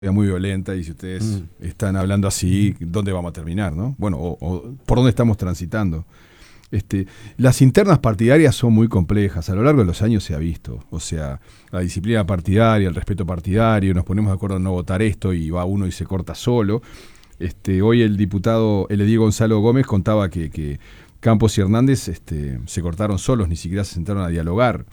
muy violenta y si ustedes están hablando así, ¿dónde vamos a terminar, no? Bueno, o por dónde estamos transitando. Las internas partidarias son muy complejas, a lo largo de los años se ha visto, o sea, la disciplina partidaria, el respeto partidario, nos ponemos de acuerdo en no votar esto y va uno y se corta solo. Hoy el diputado, el edil Gonzalo Gómez contaba que Campos y Hernández se cortaron solos, ni siquiera se sentaron a dialogar.